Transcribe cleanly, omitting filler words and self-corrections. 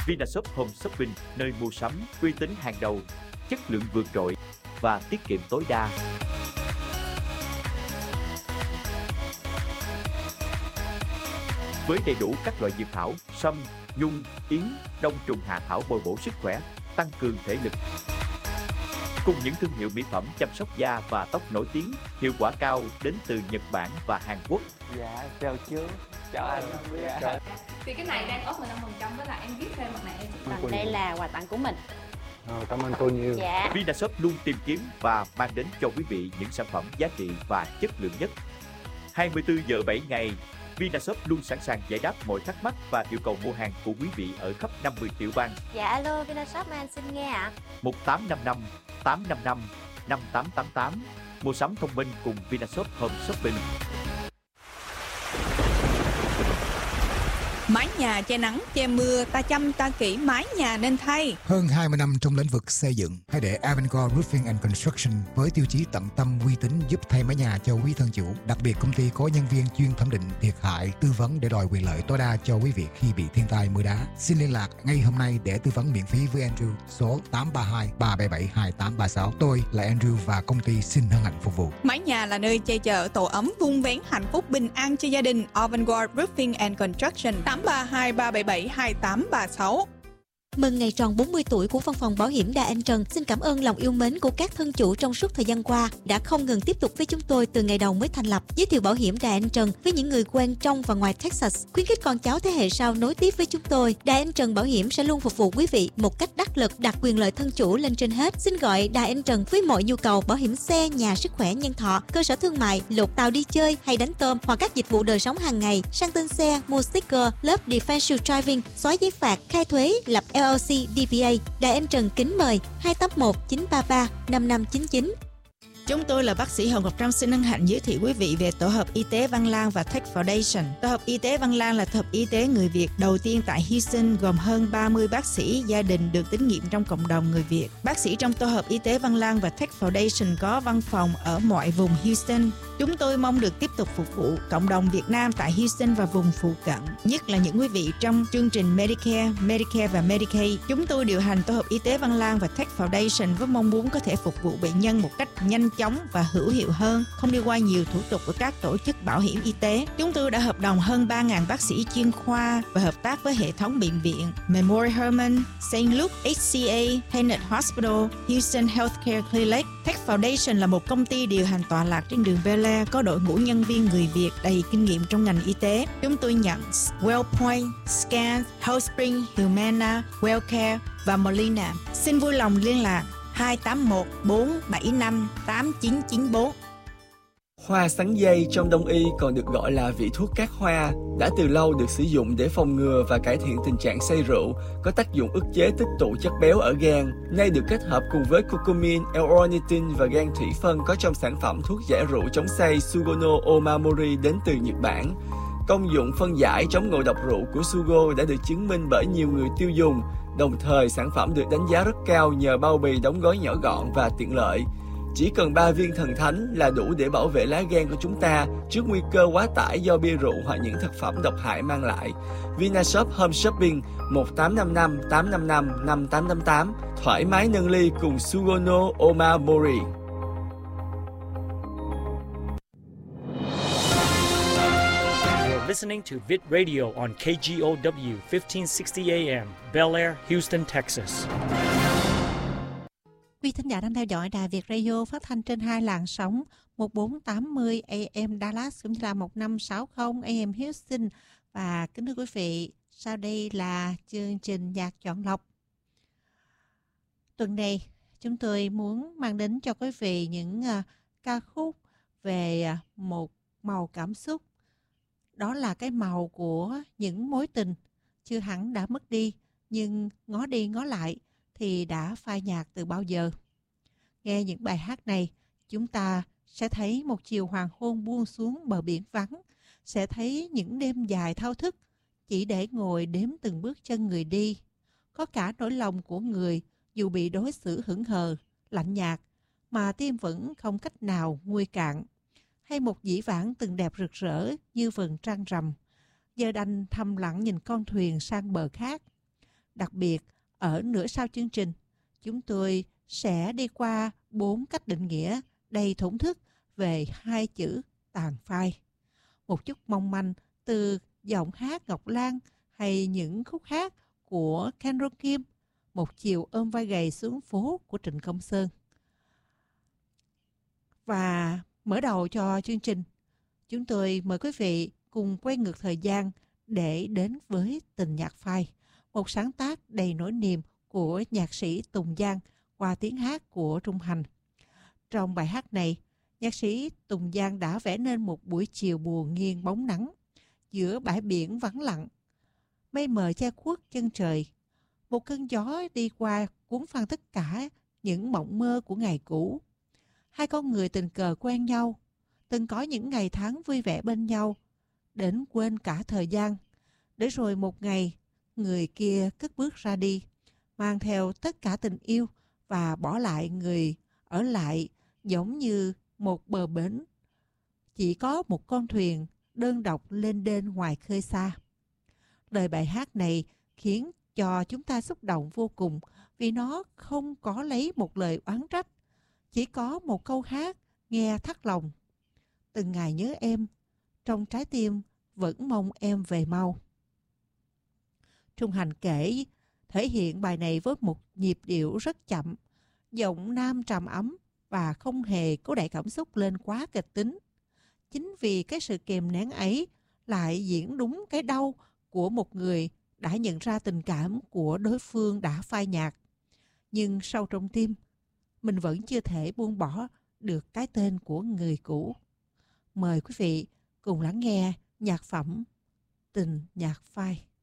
Vinashop Home Shopping, nơi mua sắm uy tín hàng đầu, chất lượng vượt trội và tiết kiệm tối đa. Với đầy đủ các loại dược thảo, sâm, nhung, yến, đông trùng hạ thảo bồi bổ sức khỏe, tăng cường thể lực. Cùng những thương hiệu mỹ phẩm chăm sóc da và tóc nổi tiếng, hiệu quả cao đến từ Nhật Bản và Hàn Quốc. Dạ, chào chú. Chào anh. Dạ. Thì cái này đang ốp 15% với lại em viết thêm mặt nạ chị. Đây là quà tặng của mình. Cảm ơn cô nhiều. Dạ. Vinashop luôn tìm kiếm và mang đến cho quý vị những sản phẩm giá trị và chất lượng nhất. 24 giờ 7 ngày, Vinashop luôn sẵn sàng giải đáp mọi thắc mắc và yêu cầu mua hàng của quý vị ở khắp 50 tiểu bang. Dạ alo, Vinashop anh xin nghe ạ. 1855 855 5888. Mua sắm thông minh cùng Vinashop Home Shopping. Mái nhà che nắng, che mưa, ta chăm ta kỹ mái nhà nên thay. Hơn 20 năm trong lĩnh vực xây dựng, hãy để Avangard Roofing and Construction với tiêu chí tận tâm uy tín giúp thay mái nhà cho quý thân chủ. Đặc biệt công ty có nhân viên chuyên thẩm định thiệt hại, tư vấn để đòi quyền lợi tối đa cho quý vị khi bị thiên tai mưa đá. Xin liên lạc ngay hôm nay để tư vấn miễn phí với Andrew số 832 377 2836. Tôi là Andrew và công ty xin hân hạnh phục vụ. Mái nhà là nơi che chở tổ ấm vun vén hạnh phúc bình an cho gia đình. Avangard Roofing and Construction 832 377 2836. Mừng ngày tròn 40 tuổi của văn phòng bảo hiểm Đà Anh Trần. Xin cảm ơn lòng yêu mến của các thân chủ trong suốt thời gian qua đã không ngừng tiếp tục với chúng tôi từ ngày đầu mới thành lập. Giới thiệu bảo hiểm Đà Anh Trần với những người quen trong và ngoài Texas, khuyến khích con cháu thế hệ sau nối tiếp với chúng tôi. Đà Anh Trần Bảo hiểm sẽ luôn phục vụ quý vị một cách đắc lực, đặt quyền lợi thân chủ lên trên hết. Xin gọi Đà Anh Trần với mọi nhu cầu bảo hiểm xe, nhà, sức khỏe, nhân thọ, cơ sở thương mại, lột tàu đi chơi hay đánh tôm hoặc các dịch vụ đời sống hàng ngày, sang tên xe, mua sticker, lớp defensive driving, xóa giấy phạt, khai thuế, lập LLC, DBA. Đài Anh Trần kính mời 281 933 5599. Chúng tôi là bác sĩ Hồng Ngọc Trâm xin hân hạnh giới thiệu quý vị về tổ hợp y tế Văn Lang và Tech Foundation. Tổ hợp y tế Văn Lang là tổ hợp y tế người Việt đầu tiên tại Houston, gồm hơn 30 bác sĩ gia đình được tín nhiệm trong cộng đồng người Việt. Bác sĩ trong tổ hợp y tế Văn Lang và Tech Foundation có văn phòng ở mọi vùng Houston. Chúng tôi mong được tiếp tục phục vụ cộng đồng Việt Nam tại Houston và vùng phụ cận, nhất là những quý vị trong chương trình Medicare và Medicaid. Chúng tôi điều hành tổ hợp y tế Văn Lang và Tech Foundation với mong muốn có thể phục vụ bệnh nhân một cách nhanh chóng và hữu hiệu hơn, không đi qua nhiều thủ tục của các tổ chức bảo hiểm y tế. Chúng tôi đã hợp đồng hơn 3.000 bác sĩ chuyên khoa và hợp tác với hệ thống bệnh viện Memorial Hermann, St. Luke, HCA, Tenet Hospital, Houston Healthcare Clinic. Tech Foundation là một công ty điều hành tọa lạc trên đường Bel Air, có đội ngũ nhân viên người Việt đầy kinh nghiệm trong ngành y tế. Chúng tôi nhận WellPoint, Scan, HealthSpring, Humana, WellCare và Molina. Xin vui lòng liên lạc 281 475 8994. Hoa sắn dây trong Đông y còn được gọi là vị thuốc cát hoa, đã từ lâu được sử dụng để phòng ngừa và cải thiện tình trạng say rượu, có tác dụng ức chế tích tụ chất béo ở gan. Nay được kết hợp cùng với curcumin, L-ornithine và gan thủy phân có trong sản phẩm thuốc giải rượu chống say Sugono Omamori đến từ Nhật Bản. Công dụng phân giải chống ngộ độc rượu của Sugo đã được chứng minh bởi nhiều người tiêu dùng. Đồng thời, sản phẩm được đánh giá rất cao nhờ bao bì đóng gói nhỏ gọn và tiện lợi. Chỉ cần 3 viên thần thánh là đủ để bảo vệ lá gan của chúng ta trước nguy cơ quá tải do bia rượu hoặc những thực phẩm độc hại mang lại. Vinashop Home Shopping 1855 855 5888. Thoải mái nâng ly cùng Sugono Omamori. Listening to Vid Radio on KGOW 1560 AM, Bel Air, Houston, Texas. Quý thính giả đang theo dõi Đài Việt Radio phát thanh trên hai làn sóng 1480 AM Dallas cũng như là 1560 AM Houston. Và kính thưa quý vị, sau đây là chương trình nhạc chọn lọc. Tuần này chúng tôi muốn mang đến cho quý vị những ca khúc về một màu cảm xúc. Đó là cái màu của những mối tình chưa hẳn đã mất đi, nhưng ngó đi ngó lại thì đã phai nhạt từ bao giờ. Nghe những bài hát này, chúng ta sẽ thấy một chiều hoàng hôn buông xuống bờ biển vắng, sẽ thấy những đêm dài thao thức chỉ để ngồi đếm từng bước chân người đi. Có cả nỗi lòng của người dù bị đối xử hững hờ, lạnh nhạt, mà tim vẫn không cách nào nguôi cạn. Hay một dĩ vãng từng đẹp rực rỡ như vầng trăng rằm, giờ đành thầm lặng nhìn con thuyền sang bờ khác. Đặc biệt, ở nửa sau chương trình, chúng tôi sẽ đi qua 4 cách định nghĩa đầy thổn thức về hai chữ tàn phai. Một chút mong manh từ giọng hát Ngọc Lan hay những khúc hát của Kendall Kim, Một chiều ôm vai gầy xuống phố của Trịnh Công Sơn. Và mở đầu cho chương trình, chúng tôi mời quý vị cùng quay ngược thời gian để đến với Tình nhạc phai, một sáng tác đầy nỗi niềm của nhạc sĩ Tùng Giang qua tiếng hát của Trung Hành. Trong bài hát này, nhạc sĩ Tùng Giang đã vẽ nên một buổi chiều buồn nghiêng bóng nắng giữa bãi biển vắng lặng. Mây mờ che khuất chân trời. Một cơn gió đi qua cuốn phăng tất cả những mộng mơ của ngày cũ. Hai con người tình cờ quen nhau, từng có những ngày tháng vui vẻ bên nhau, đến quên cả thời gian. Để rồi một ngày, người kia cất bước ra đi, mang theo tất cả tình yêu và bỏ lại người ở lại giống như một bờ bến. Chỉ có một con thuyền đơn độc lên đên ngoài khơi xa. Lời bài hát này khiến cho chúng ta xúc động vô cùng vì nó không có lấy một lời oán trách, chỉ có một câu hát nghe thắt lòng. Từng ngày nhớ em, trong trái tim vẫn mong em về mau. Trung Hành kể thể hiện bài này với một nhịp điệu rất chậm, giọng nam trầm ấm và không hề có đẩy cảm xúc lên quá kịch tính. Chính vì cái sự kìm nén ấy lại diễn đúng cái đau của một người đã nhận ra tình cảm của đối phương đã phai nhạt. Nhưng sâu trong tim, mình vẫn chưa thể buông bỏ được cái tên của người cũ. Mời quý vị cùng lắng nghe nhạc phẩm Tình nhạc phai.